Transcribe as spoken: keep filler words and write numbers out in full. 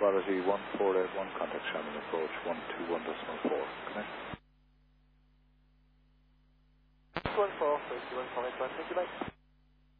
quality one four eight one, contact Shannon approach one two one decimal four. Connect. one four, thank you, one four eight one, thank you, bye.